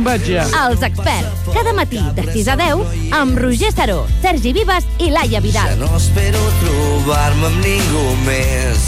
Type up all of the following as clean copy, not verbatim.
tombatge. Els experts, cada matí de 6 a 10, amb Roger Saró, Sergi Vives i Laia Vidal. Ja no espero trobar-me amb ningú més.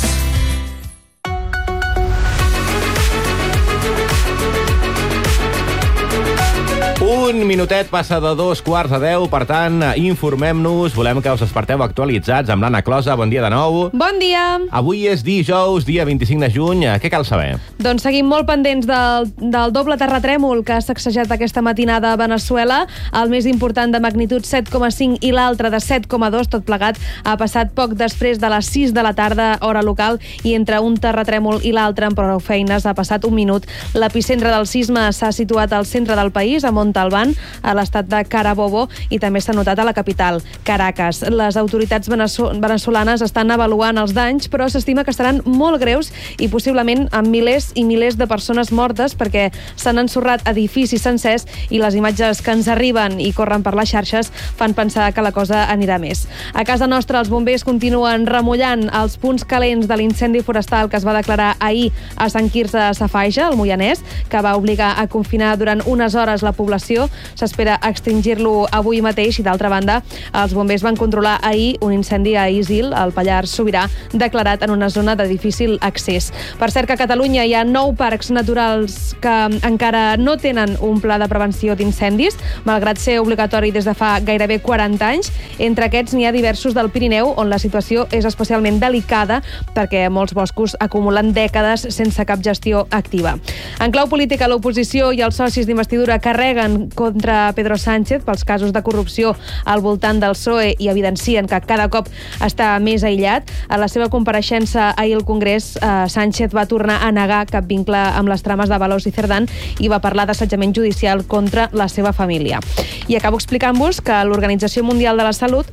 Un minutet passa de 2:15, per tant, informem-nos. Volem que us desperteu actualitzats amb l'Anna Closa. Bon dia de nou. Bon dia. Avui és dijous, dia 25 de juny. Què cal saber? Doncs seguim molt pendents del doble terratrèmol que ha sacsejat aquesta matinada a Veneçuela. El més important de magnitud 7,5 i l'altre de 7,2, tot plegat, ha passat poc després de les 6 de la tarda, hora local, i entre un terratrèmol i l'altre, amb prou feines, ha passat un minut. L'epicentre del sisme s'ha situat al centre del país, a Montalbán, a l'estat de Carabobo, i també s'ha notat a la capital, Caracas. Les autoritats veneçolanes estan avaluant els danys, però s'estima que seran molt greus i possiblement amb milers i milers de persones mortes, perquè s'han ensorrat edificis sencers i les imatges que ens arriben i corren per les xarxes fan pensar que la cosa anirà més. A casa nostra, els bombers continuen remullant els punts calents de l'incendi forestal que es va declarar ahir a Sant Quirze Safaja, al Moianès, que va obligar a confinar durant unes hores la població. S'espera extingir-lo avui mateix i, d'altra banda, els bombers van controlar ahir un incendi a Isil, al Pallars Sobirà, declarat en una zona de difícil accés. Per cert, que a Catalunya hi ha 9 parcs naturals que encara no tenen un pla de prevenció d'incendis, malgrat ser obligatori des de fa gairebé 40 anys. Entre aquests n'hi ha diversos del Pirineu, on la situació és especialment delicada perquè molts boscos acumulen dècades sense cap gestió activa. En clau política, l'oposició i els socis d'investidura carreguen contra Pedro Sánchez pels casos de corrupció al voltant del PSOE i evidencien que cada cop està més aïllat. A la seva compareixença ahir al Congrés, Sánchez va tornar a negar cap vincle amb les trames de Valós i Cerdán i va parlar d'assetjament judicial contra la seva família. I acabo explicant-vos que l'Organització Mundial de la Salut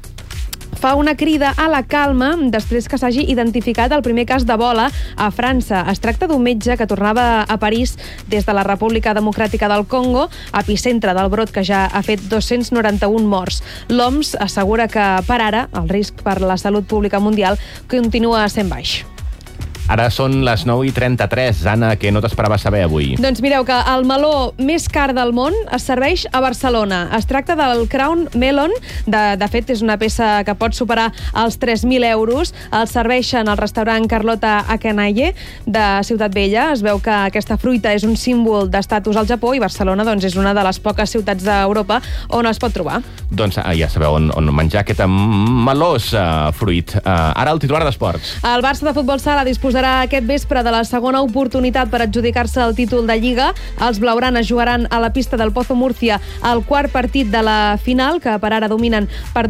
fa una crida a la calma després que s'hagi identificat el primer cas d'Ebola a França. Es tracta d'un metge que tornava a París des de la República Democràtica del Congo, epicentre del brot que ja ha fet 291 morts. L'OMS assegura que, per ara, el risc per la salut pública mundial continua sent baix. Ara són les 9:33. Anna, què no t'esperava saber avui? Doncs mireu que el meló més car del món es serveix a Barcelona. Es tracta del Crown Melon. De fet, és una peça que pot superar els 3.000 euros. El serveixen al restaurant Carlota Akenaye de Ciutat Vella. Es veu que aquesta fruita és un símbol d'estatus al Japó i Barcelona és una de les poques ciutats d'Europa on es pot trobar. Doncs ja sabeu on menjar aquest melós fruit. Ara el titular d'esports. El Barça de futbol sala disposarà aquest vespre de la segona oportunitat per adjudicar-se el títol de Lliga. Els blaugranes jugaran a la pista del Pozo Múrcia el quart partit de la final, que per ara dominen per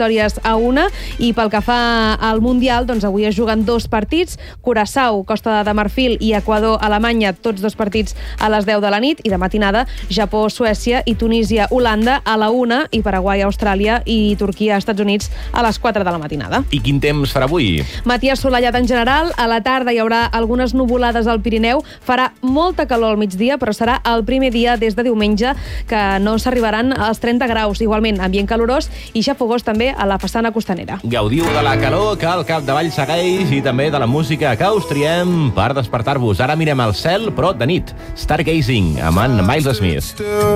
2-1. I pel que fa al Mundial, avui es juguen 2 partits. Curaçao, Costa de Marfil i Equador, Alemanya, tots 2 partits a les 10 de la nit. I de matinada, Japó, Suècia i Tunísia, Holanda a la 1 i Paraguai, Austràlia i Turquia, Estats Units a les 4 de la matinada. I quin temps farà avui? Matí assolellat en general. A la tarda hi haurà algunes nuvolades al Pirineu. Farà molta calor al migdia, però serà el primer dia des de diumenge que no s'arribaran als 30 graus. Igualment, ambient calorós i xafogós també a la façana costanera. Gaudiu de la calor que al capdavall segueix i també de la música que us triem per despertar-vos. Ara mirem al cel, però de nit. Stargazing, amb en Miles Smith.